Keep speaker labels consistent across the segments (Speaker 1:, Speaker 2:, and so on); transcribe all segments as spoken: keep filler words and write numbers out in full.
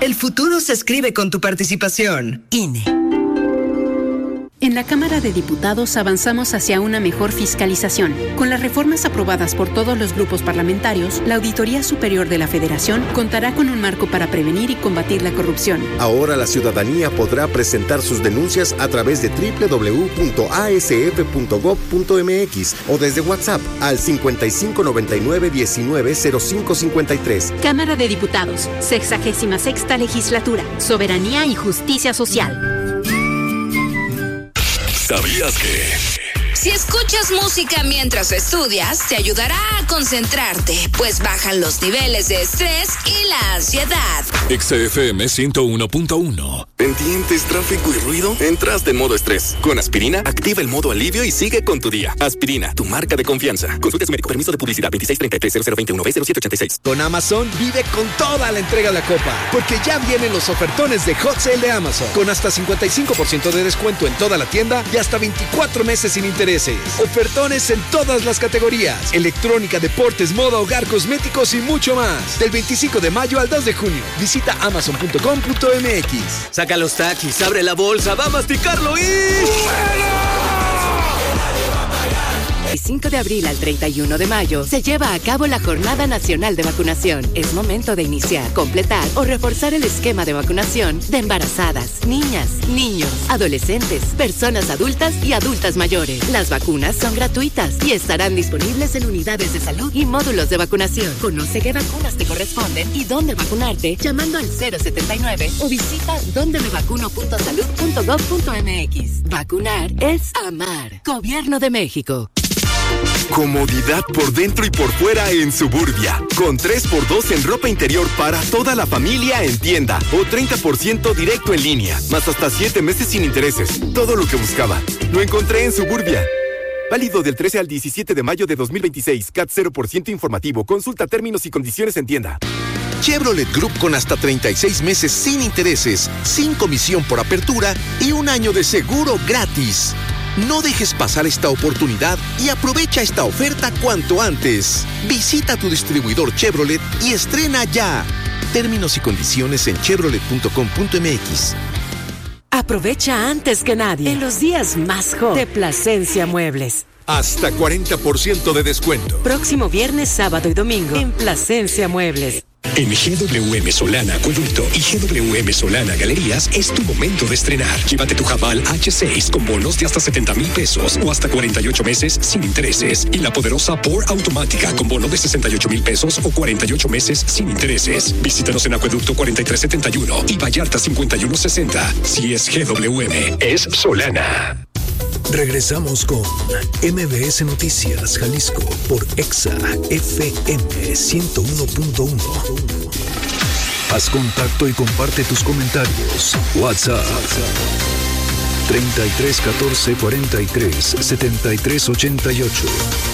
Speaker 1: El futuro se escribe con tu participación. I N E.
Speaker 2: En la Cámara de Diputados avanzamos hacia una mejor fiscalización. Con las reformas aprobadas por todos los grupos parlamentarios, la Auditoría Superior de la Federación contará con un marco para prevenir y combatir la corrupción.
Speaker 3: Ahora la ciudadanía podrá presentar sus denuncias a través de doble u doble u doble u punto a s f punto gob punto m x o desde WhatsApp al cincuenta y cinco noventa y nueve diecinueve cero cinco cincuenta y tres.
Speaker 2: Cámara de Diputados, sexagésima sexta legislatura, soberanía y justicia social.
Speaker 4: ¿Sabías que?
Speaker 5: Si escuchas música mientras estudias, te ayudará a concentrarte, pues bajan los niveles de estrés y la ansiedad.
Speaker 4: X F M ciento uno punto uno. ¿Pendientes, tráfico y ruido? Entraste en modo estrés. Con aspirina, activa el modo alivio y sigue con tu día. Aspirina, tu marca de confianza. Consulta a su médico. Permiso de publicidad veintiséis treinta y tres cero cero veintiuno B cero siete ochenta y seis.
Speaker 6: Con Amazon vive con toda la entrega de la copa, porque ya vienen los ofertones de Hot Sale de Amazon, con hasta cincuenta y cinco por ciento de descuento en toda la tienda y hasta veinticuatro meses sin intereses. Ofertones en todas las categorías: electrónica, deportes, moda, hogar, cosméticos y mucho más. Del veinticinco de mayo al dos de junio. Visita amazon punto com punto m x.
Speaker 7: Saca los taquis, abre la bolsa, va a masticarlo y...
Speaker 8: Del cinco de abril al treinta y uno de mayo se lleva a cabo la Jornada Nacional de Vacunación. Es momento de iniciar, completar o reforzar el esquema de vacunación de embarazadas, niñas, niños, adolescentes, personas adultas y adultas mayores. Las vacunas son gratuitas y estarán disponibles en unidades de salud y módulos de vacunación. Conoce qué vacunas te corresponden y dónde vacunarte llamando al cero setenta y nueve o visita donde me vacuno punto salud punto gob punto m x. Vacunar es amar. Gobierno de México.
Speaker 9: Comodidad por dentro y por fuera en Suburbia. Con tres por dos en ropa interior para toda la familia en tienda. O treinta por ciento directo en línea. Más hasta siete meses sin intereses. Todo lo que buscaba. Lo encontré en Suburbia. Válido del trece al diecisiete de mayo de dos mil veintiséis. C A T cero por ciento informativo. Consulta términos y condiciones en tienda.
Speaker 3: Chevrolet Group con hasta treinta y seis meses sin intereses, sin comisión por apertura y un año de seguro gratis. No dejes pasar esta oportunidad y aprovecha esta oferta cuanto antes. Visita tu distribuidor Chevrolet y estrena ya. Términos y condiciones en chevrolet punto com punto m x.
Speaker 8: Aprovecha antes que nadie en los días más hot de Plasencia Muebles.
Speaker 10: Hasta cuarenta por ciento de descuento.
Speaker 8: Próximo viernes, sábado y domingo en Plasencia Muebles.
Speaker 4: En G W M Solana Acueducto y G W M Solana Galerías es tu momento de estrenar. Llévate tu Jabal H seis con bonos de hasta setenta mil pesos o hasta cuarenta y ocho meses sin intereses. Y la poderosa Por automática con bono de sesenta y ocho mil pesos o cuarenta y ocho meses sin intereses. Visítanos en Acueducto cuarenta y tres setenta y uno y Vallarta cincuenta y uno sesenta. Si es G W M, es Solana.
Speaker 11: Regresamos con M B S Noticias Jalisco por Exa F M ciento uno punto uno. Haz contacto y comparte tus comentarios. WhatsApp treinta y tres catorce cuarenta y tres setenta y tres ochenta y ocho.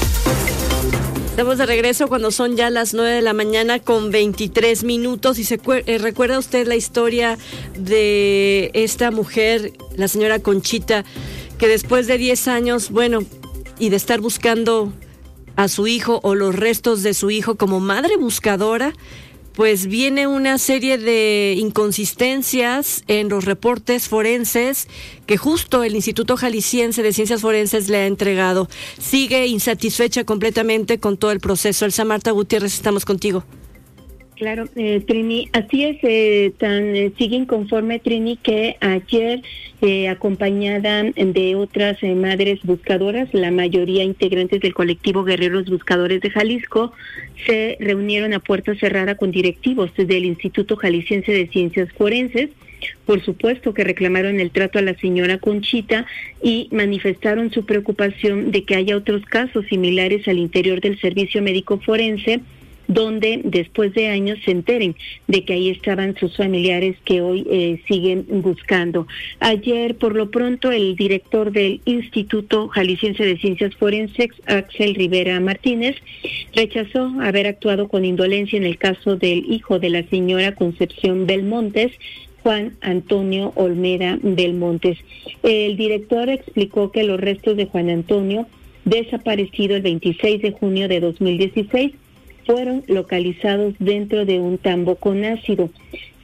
Speaker 12: Estamos de regreso cuando son ya las nueve de la mañana con veintitrés minutos y se eh, recuerda usted la historia de esta mujer, la señora Conchita, que después de diez años, bueno, y de estar buscando a su hijo o los restos de su hijo como madre buscadora, pues viene una serie de inconsistencias en los reportes forenses que justo el Instituto Jalisciense de Ciencias Forenses le ha entregado. Sigue insatisfecha completamente con todo el proceso. Elsa Marta Gutiérrez, estamos contigo.
Speaker 13: Claro, eh, Trini, así es, eh, tan eh, sigue inconforme, Trini, que ayer, eh, acompañada de otras eh, madres buscadoras, la mayoría integrantes del colectivo Guerreros Buscadores de Jalisco, se reunieron a puerta cerrada con directivos del Instituto Jalisciense de Ciencias Forenses. Por supuesto que reclamaron el trato a la señora Conchita y manifestaron su preocupación de que haya otros casos similares al interior del servicio médico forense, donde después de años se enteren de que ahí estaban sus familiares que hoy eh, siguen buscando. Ayer, por lo pronto, el director del Instituto Jalisciense de Ciencias Forenses, Axel Rivera Martínez, rechazó haber actuado con indolencia en el caso del hijo de la señora Concepción Belmontes, Juan Antonio Olmeda Belmontes. El director explicó que los restos de Juan Antonio, desaparecido el veintiséis de junio de dos mil dieciséis, fueron localizados dentro de un tambo con ácido.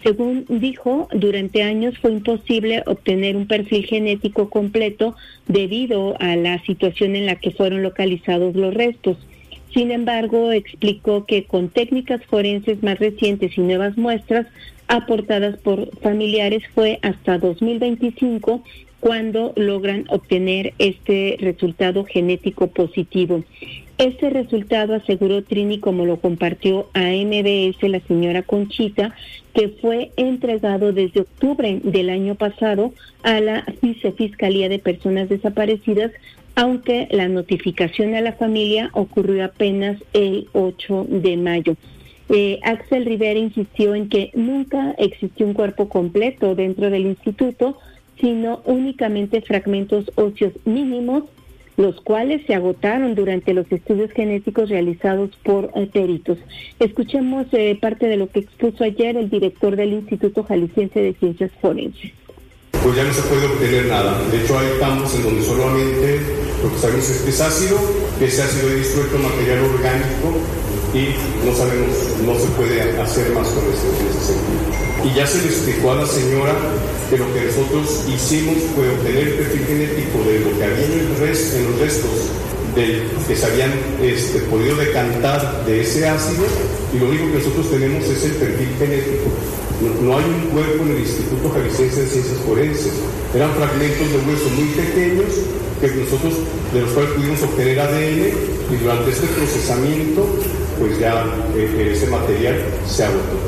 Speaker 13: Según dijo, durante años fue imposible obtener un perfil genético completo debido a la situación en la que fueron localizados los restos. Sin embargo, explicó que con técnicas forenses más recientes y nuevas muestras aportadas por familiares fue hasta dos mil veinticinco cuando logran obtener este resultado genético positivo. Este resultado, aseguró Trini, como lo compartió a M B S la señora Conchita, que fue entregado desde octubre del año pasado a la Fiscalía de Personas Desaparecidas, aunque la notificación a la familia ocurrió apenas el ocho de mayo. Eh, Axel Rivera insistió en que nunca existió un cuerpo completo dentro del instituto, sino únicamente fragmentos óseos mínimos, los cuales se agotaron durante los estudios genéticos realizados por eh, peritos. Escuchemos eh, parte de lo que expuso ayer el director del Instituto Jalisciense de Ciencias Forenses.
Speaker 14: Pues ya no se puede obtener nada. De hecho, hay campos en donde solamente lo que sabemos es que es ácido, que ese ácido es disuelto en material orgánico y no sabemos, no se puede hacer más con eso en ese sentido. Y ya se le explicó a la señora que lo que nosotros hicimos fue obtener el perfil genético de lo que había en, el res, en los restos del que se habían este, podido decantar de ese ácido, y lo único que nosotros tenemos es el perfil genético. No, no hay un cuerpo en el Instituto Jalisciense de Ciencias Forenses. Eran fragmentos de hueso muy pequeños que nosotros, de los cuales pudimos obtener A D N, y durante este procesamiento pues ya eh, ese material se agotó.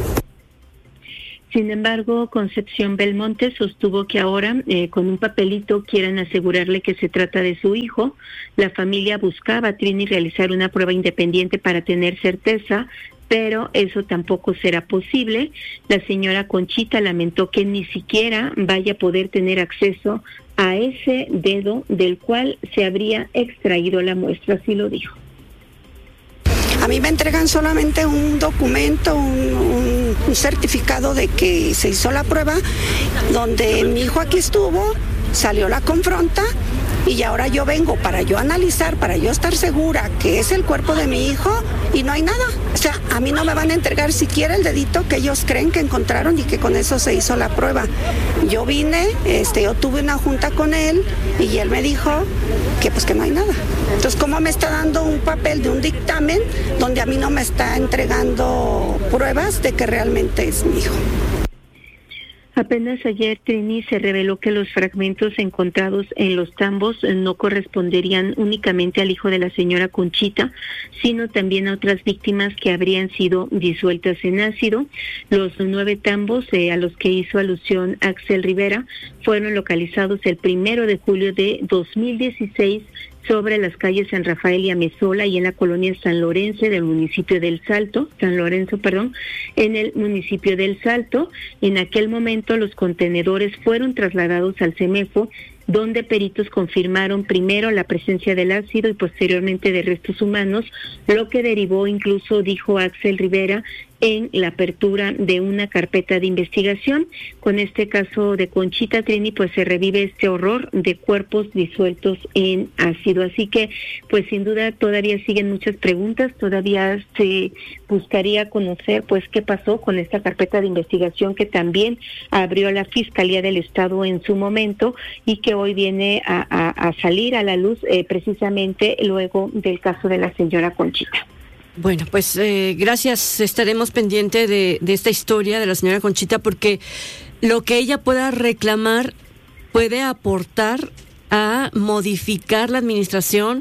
Speaker 13: Sin embargo, Concepción Belmonte sostuvo que ahora, eh, con un papelito, quieren asegurarle que se trata de su hijo. La familia buscaba a Trini realizar una prueba independiente para tener certeza, pero eso tampoco será posible. La señora Conchita lamentó que ni siquiera vaya a poder tener acceso a ese dedo del cual se habría extraído la muestra, así lo dijo.
Speaker 15: A mí me entregan solamente un documento, un, un, un certificado de que se hizo la prueba, donde mi hijo aquí estuvo, salió la confronta, y ahora yo vengo para yo analizar, para yo estar segura que es el cuerpo de mi hijo, y no hay nada. O sea, a mí no me van a entregar siquiera el dedito que ellos creen que encontraron y que con eso se hizo la prueba. Yo vine, este, yo tuve una junta con él y él me dijo que pues que no hay nada. Entonces, ¿cómo me está dando un papel de un dictamen donde a mí no me está entregando pruebas de que realmente es mi hijo?
Speaker 13: Apenas ayer, Trini, se reveló que los fragmentos encontrados en los tambos no corresponderían únicamente al hijo de la señora Conchita, sino también a otras víctimas que habrían sido disueltas en ácido. Los nueve tambos eh, a los que hizo alusión Axel Rivera fueron localizados el primero de julio de dos mil dieciséis sobre las calles San Rafael y Amezola y en la colonia San Lorenzo del municipio del Salto, San Lorenzo, perdón, en el municipio del Salto. En aquel momento los contenedores fueron trasladados al CEMEFO, donde peritos confirmaron primero la presencia del ácido y posteriormente de restos humanos, lo que derivó, incluso dijo Axel Rivera, en la apertura de una carpeta de investigación. Con este caso de Conchita, Trini, pues se revive este horror de cuerpos disueltos en ácido. Así que, pues sin duda todavía siguen muchas preguntas, todavía se buscaría conocer pues qué pasó con esta carpeta de investigación que también abrió la Fiscalía del Estado en su momento y que hoy viene a, a, a salir a la luz eh, precisamente luego del caso de la señora Conchita.
Speaker 12: Bueno, pues eh, gracias, estaremos pendientes de, de esta historia de la señora Conchita, porque lo que ella pueda reclamar puede aportar a modificar la administración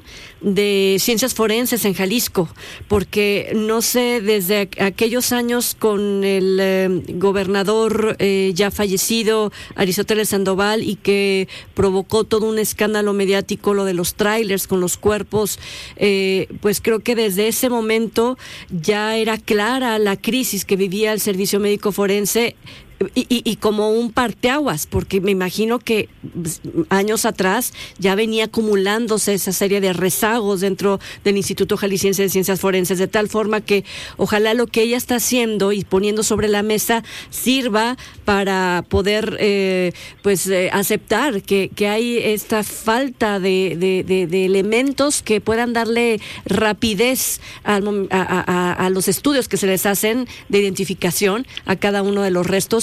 Speaker 12: de ciencias forenses en Jalisco, porque no sé, desde aquellos años con el eh, gobernador eh, ya fallecido, Aristóteles Sandoval, y que provocó todo un escándalo mediático, lo de los trailers con los cuerpos, eh, pues creo que desde ese momento ya era clara la crisis que vivía el servicio médico forense. Y, y, y como un parteaguas, porque me imagino que años atrás ya venía acumulándose esa serie de rezagos dentro del Instituto Jalisciense de Ciencias Forenses, de tal forma que ojalá lo que ella está haciendo y poniendo sobre la mesa sirva para poder eh, pues eh, aceptar que, que hay esta falta de, de, de, de elementos que puedan darle rapidez a, a, a, a los estudios que se les hacen de identificación a cada uno de los restos,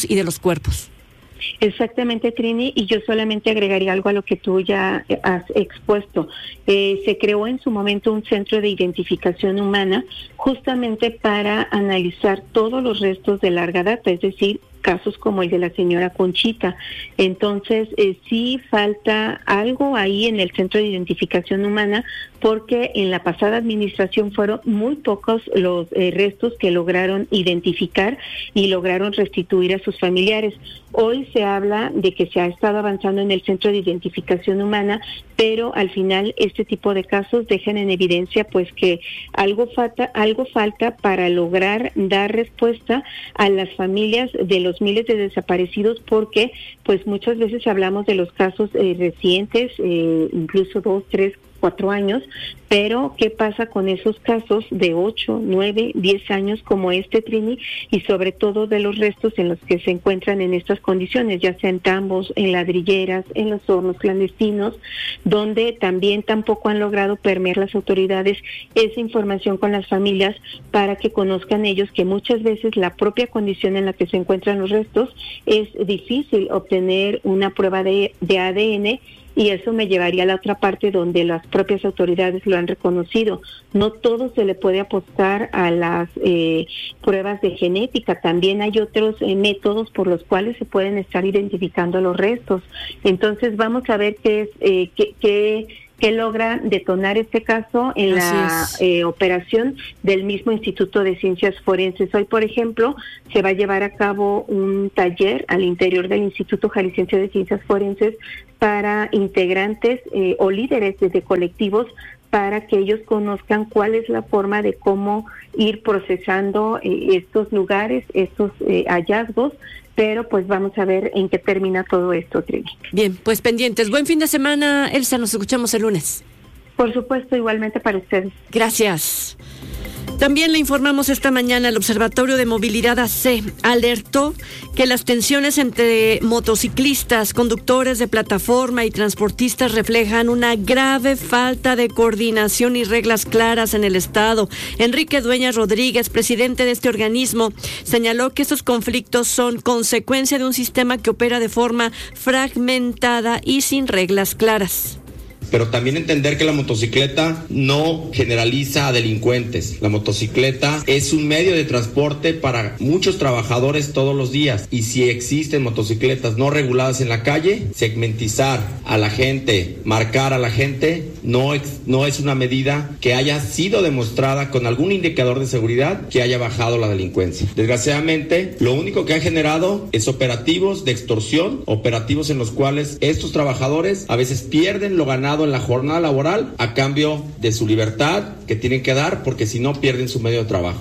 Speaker 12: restos y de los cuerpos.
Speaker 13: Exactamente, Trini, y yo solamente agregaría algo a lo que tú ya has expuesto. Eh, se creó en su momento un centro de identificación humana justamente para analizar todos los restos de larga data, es decir, casos como el de la señora Conchita. Entonces, eh, sí falta algo ahí en el Centro de Identificación Humana, porque en la pasada administración fueron muy pocos los eh, restos que lograron identificar y lograron restituir a sus familiares. Hoy se habla de que se ha estado avanzando en el Centro de Identificación Humana, pero al final este tipo de casos dejan en evidencia pues que algo falta, algo falta para lograr dar respuesta a las familias de los miles de desaparecidos, porque pues muchas veces hablamos de los casos eh, recientes, eh, incluso dos, tres, cuatro años, pero ¿qué pasa con esos casos de ocho, nueve, diez años como este, Trini, y sobre todo de los restos en los que se encuentran en estas condiciones, ya sea en tambos, en ladrilleras, en los hornos clandestinos, donde también tampoco han logrado permear las autoridades esa información con las familias para que conozcan ellos que muchas veces la propia condición en la que se encuentran los restos es difícil obtener una prueba de, de A D N. Y eso me llevaría a la otra parte donde las propias autoridades lo han reconocido. No todo se le puede apostar a las eh, pruebas de genética. También hay otros eh, métodos por los cuales se pueden estar identificando los restos. Entonces vamos a ver qué es eh, qué, qué que logra detonar este caso en Así la eh, operación del mismo Instituto de Ciencias Forenses. Hoy, por ejemplo, se va a llevar a cabo un taller al interior del Instituto Jalisciense de Ciencias Forenses para integrantes eh, o líderes de, de colectivos, para que ellos conozcan cuál es la forma de cómo ir procesando eh, estos lugares, estos eh, hallazgos, pero pues vamos a ver en qué termina todo esto, Trini.
Speaker 12: Bien, pues pendientes. Buen fin de semana, Elsa, nos escuchamos el lunes.
Speaker 13: Por supuesto, igualmente para ustedes.
Speaker 12: Gracias. También le informamos esta mañana, el Observatorio de Movilidad A C alertó que las tensiones entre motociclistas, conductores de plataforma y transportistas reflejan una grave falta de coordinación y reglas claras en el Estado. Enrique Dueñas Rodríguez, presidente de este organismo, señaló que estos conflictos son consecuencia de un sistema que opera de forma fragmentada y sin reglas claras.
Speaker 16: Pero también entender que la motocicleta no generaliza a delincuentes. La motocicleta es un medio de transporte para muchos trabajadores todos los días. Y si existen motocicletas no reguladas en la calle, segmentizar a la gente, marcar a la gente, no, no es una medida que haya sido demostrada con algún indicador de seguridad que haya bajado la delincuencia. Desgraciadamente, lo único que ha generado es operativos de extorsión, operativos en los cuales estos trabajadores a veces pierden lo ganado en la jornada laboral a cambio de su libertad que tienen que dar, porque si no pierden su medio de trabajo.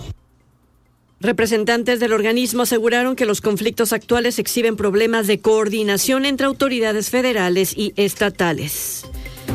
Speaker 12: Representantes del organismo aseguraron que los conflictos actuales exhiben problemas de coordinación entre autoridades federales y estatales.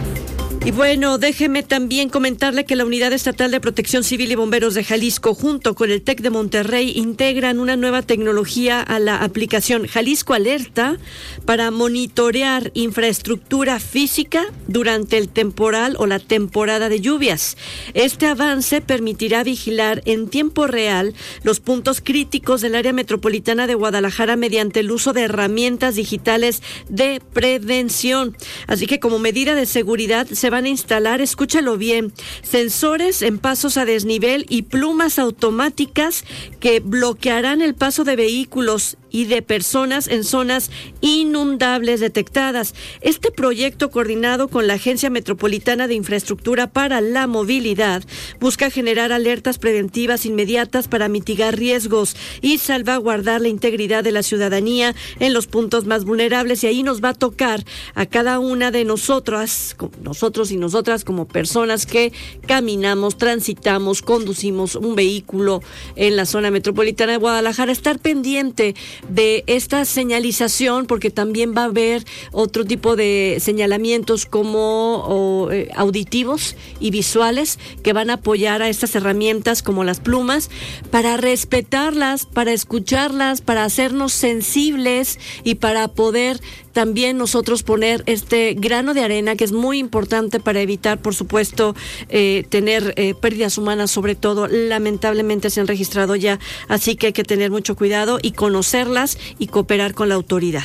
Speaker 12: Y bueno, déjeme también comentarle que la Unidad Estatal de Protección Civil y Bomberos de Jalisco, junto con el TEC de Monterrey, integran una nueva tecnología a la aplicación Jalisco Alerta para monitorear infraestructura física durante el temporal o la temporada de lluvias. Este avance permitirá vigilar en tiempo real los puntos críticos del área metropolitana de Guadalajara mediante el uso de herramientas digitales de prevención. Así que como medida de seguridad se van a instalar, escúchalo bien, sensores en pasos a desnivel y plumas automáticas que bloquearán el paso de vehículos y de personas en zonas inundables detectadas. Este proyecto, coordinado con la Agencia Metropolitana de Infraestructura para la Movilidad, busca generar alertas preventivas inmediatas para mitigar riesgos y salvaguardar la integridad de la ciudadanía en los puntos más vulnerables. Y ahí nos va a tocar a cada una de nosotras, nosotros y nosotras como personas que caminamos, transitamos, conducimos un vehículo en la zona metropolitana de Guadalajara, estar pendiente de esta señalización, porque también va a haber otro tipo de señalamientos como o, eh, auditivos y visuales que van a apoyar a estas herramientas como las plumas, para respetarlas, para escucharlas, para hacernos sensibles y para poder también nosotros poner este grano de arena que es muy importante para evitar, por supuesto, eh, tener eh, pérdidas humanas, sobre todo, lamentablemente se han registrado ya, así que hay que tener mucho cuidado y conocerlas y cooperar con la autoridad.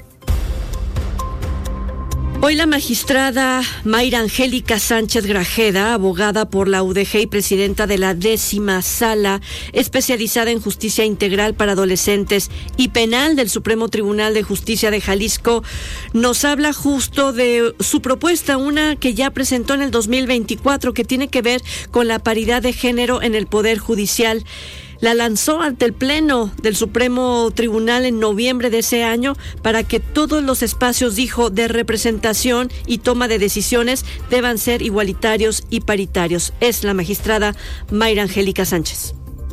Speaker 12: Hoy la magistrada Mayra Angélica Sánchez Grajeda, abogada por la U D G y presidenta de la décima sala especializada en justicia integral para adolescentes y penal del Supremo Tribunal de Justicia de Jalisco, nos habla justo de su propuesta, una que ya presentó en el dos mil veinticuatro, que tiene que ver con la paridad de género en el Poder Judicial. La lanzó ante el Pleno del Supremo Tribunal en noviembre de ese año para que todos los espacios, dijo, de representación y toma de decisiones deban ser igualitarios y paritarios. Es la magistrada Mayra Angélica Sánchez.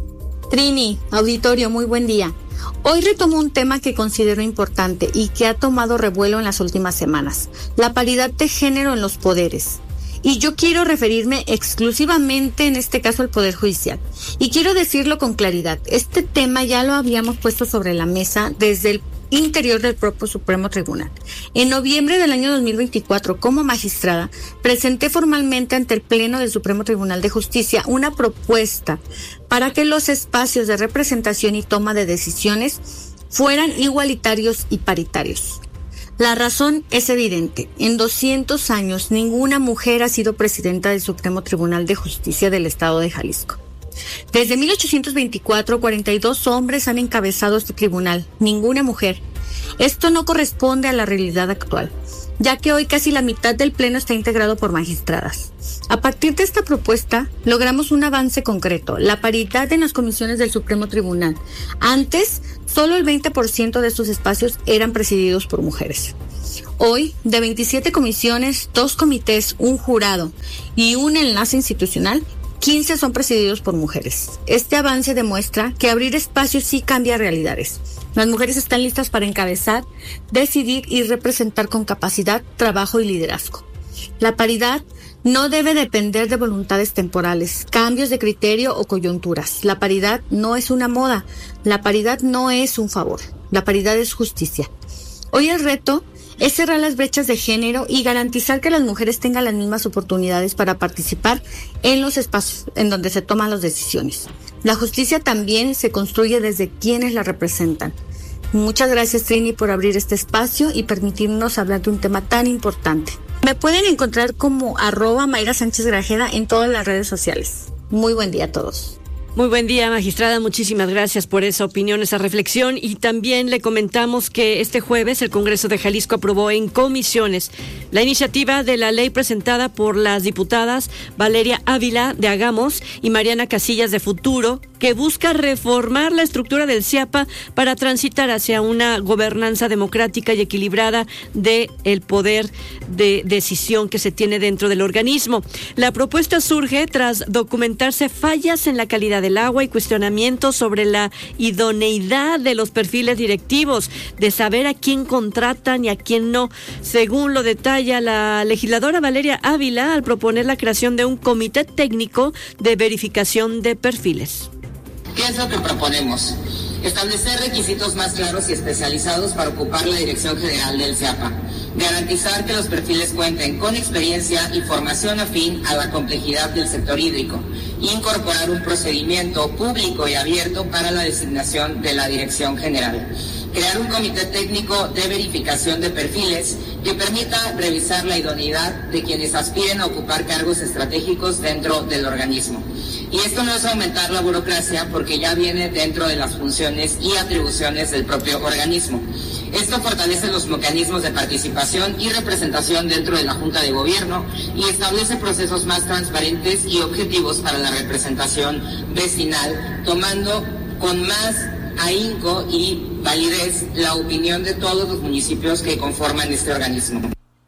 Speaker 17: Trini, auditorio, muy buen día. Hoy retomo un tema que considero importante y que ha tomado revuelo en las últimas semanas: la paridad de género en los poderes. Y yo quiero referirme exclusivamente en este caso al Poder Judicial. Y quiero decirlo con claridad, este tema ya lo habíamos puesto sobre la mesa desde el interior del propio Supremo Tribunal. En noviembre del año dos mil veinticuatro, como magistrada, presenté formalmente ante el Pleno del Supremo Tribunal de Justicia una propuesta para que los espacios de representación y toma de decisiones fueran igualitarios y paritarios. La razón es evidente. En doscientos años, ninguna mujer ha sido presidenta del Supremo Tribunal de Justicia del Estado de Jalisco. Desde mil ochocientos veinticuatro, cuarenta y dos hombres han encabezado este tribunal, ninguna mujer. Esto no corresponde a la realidad actual, ya que hoy casi la mitad del Pleno está integrado por magistradas. A partir de esta propuesta, logramos un avance concreto: la paridad en las comisiones del Supremo Tribunal. Antes, solo el veinte por ciento de estos espacios eran presididos por mujeres. Hoy, de veintisiete comisiones, dos comités, un jurado y un enlace institucional, quince son presididos por mujeres. Este avance demuestra que abrir espacios sí cambia realidades. Las mujeres están listas para encabezar, decidir y representar con capacidad, trabajo y liderazgo. La paridad no debe depender de voluntades temporales, cambios de criterio o coyunturas. La paridad no es una moda, la paridad no es un favor, la paridad es justicia. Hoy el reto es cerrar las brechas de género y garantizar que las mujeres tengan las mismas oportunidades para participar en los espacios en donde se toman las decisiones. La justicia también se construye desde quienes la representan. Muchas gracias, Trini, por abrir este espacio y permitirnos hablar de un tema tan importante. Me pueden encontrar como arroba Mayra Sánchez Grajeda en todas las redes sociales. Muy buen día a todos.
Speaker 12: Muy buen día, magistrada. Muchísimas gracias por esa opinión, esa reflexión. Y también le comentamos que este jueves el Congreso de Jalisco aprobó en comisiones la iniciativa de la ley presentada por las diputadas Valeria Ávila de Hagamos y Mariana Casillas de Futuro, que busca reformar la estructura del C I A P A para transitar hacia una gobernanza democrática y equilibrada de el poder de decisión que se tiene dentro del organismo. La propuesta surge tras documentarse fallas en la calidad del agua y cuestionamientos sobre la idoneidad de los perfiles directivos, de saber a quién contratan y a quién no, según lo detalla la legisladora Valeria Ávila al proponer la creación de un comité técnico de verificación de perfiles.
Speaker 18: ¿Qué es lo que proponemos? Establecer requisitos más claros y especializados para ocupar la dirección general del C I A P A. Garantizar que los perfiles cuenten con experiencia y formación afín a la complejidad del sector hídrico. Incorporar un procedimiento público y abierto para la designación de la dirección general. Crear un comité técnico de verificación de perfiles que permita revisar la idoneidad de quienes aspiren a ocupar cargos estratégicos dentro del organismo. Y esto no es aumentar la burocracia porque ya viene dentro de las funciones y atribuciones del propio organismo. Esto fortalece los mecanismos de participación y representación dentro de la Junta de Gobierno y establece procesos más transparentes y objetivos para la representación vecinal, tomando con más ahínco y validez la opinión de todos los municipios que conforman este organismo.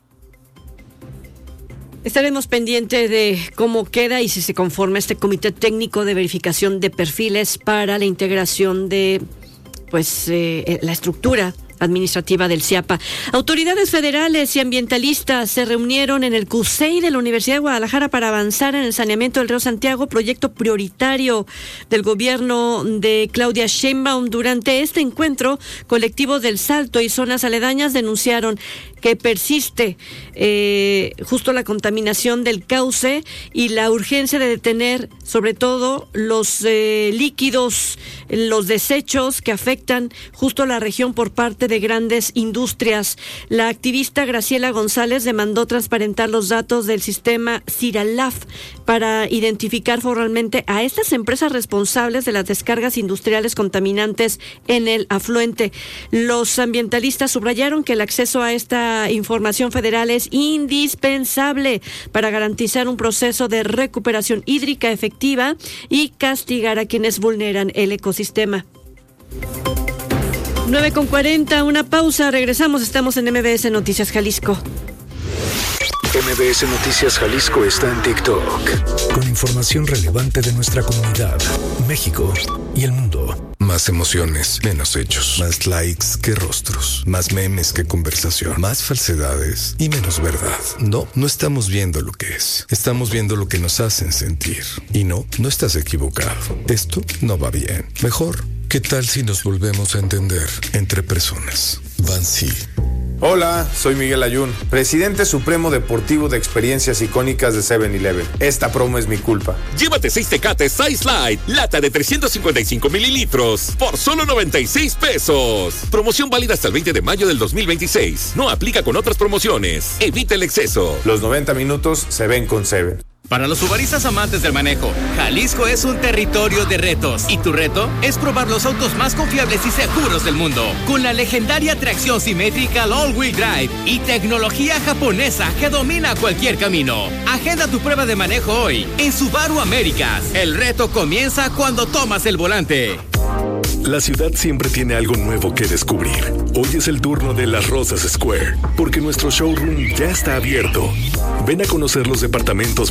Speaker 12: Estaremos pendientes de cómo queda y si se conforma este comité técnico de verificación de perfiles para la integración de pues eh, la estructura administrativa del CIAPA. Autoridades federales y ambientalistas se reunieron en el C U S E I de la Universidad de Guadalajara para avanzar en el saneamiento del río Santiago, proyecto prioritario del gobierno de Claudia Sheinbaum. Durante este encuentro, colectivos del Salto y zonas aledañas denunciaron que persiste eh, justo la contaminación del cauce y la urgencia de detener sobre todo los eh, líquidos, los desechos que afectan justo a la región por parte de grandes industrias. La activista Graciela González demandó transparentar los datos del sistema CIRALAF para identificar formalmente a estas empresas responsables de las descargas industriales contaminantes en el afluente. Los ambientalistas subrayaron que el acceso a esta información federal es indispensable para garantizar un proceso de recuperación hídrica efectiva y castigar a quienes vulneran el ecosistema. nueve con cuarenta, una pausa, regresamos, estamos en M B S Noticias Jalisco.
Speaker 11: M B S Noticias Jalisco está en TikTok, con información relevante de nuestra comunidad, México y el mundo.
Speaker 19: Más emociones, menos hechos. Más likes que rostros. Más memes que conversación. Más falsedades y menos verdad. No, no estamos viendo lo que es. Estamos viendo lo que nos hacen sentir. Y no, no estás equivocado. Esto no va bien. Mejor, ¿qué tal si nos volvemos a entender entre personas? Bansi.
Speaker 20: Hola, soy Miguel Ayun, presidente supremo deportivo de experiencias icónicas de seven eleven. Esta promo es mi culpa.
Speaker 21: Llévate seis Tecates Size Light, lata de trescientos cincuenta y cinco mililitros, por solo noventa y seis pesos. Promoción válida hasta el veinte de mayo del dos mil veintiséis. No aplica con otras promociones. Evita el exceso.
Speaker 20: Los noventa minutos se ven con Seven.
Speaker 22: Para los subaristas amantes del manejo, Jalisco es un territorio de retos y tu reto es probar los autos más confiables y seguros del mundo con la legendaria tracción simétrica All-Wheel Drive y tecnología japonesa que domina cualquier camino. Agenda tu prueba de manejo hoy en Subaru Américas. El reto comienza cuando tomas el volante.
Speaker 11: La ciudad siempre tiene algo nuevo que descubrir. Hoy es el turno de Las Rosas Square, porque nuestro showroom ya está abierto. Ven a conocer los departamentos